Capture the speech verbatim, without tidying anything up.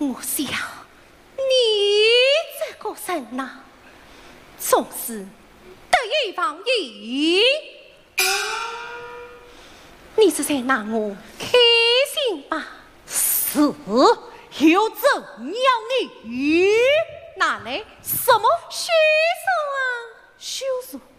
我想你这个人呐，总是得意忘形。你是在拿我开心吧？ 是，又怎样你？ 哪来什么虚手啊？ 羞辱。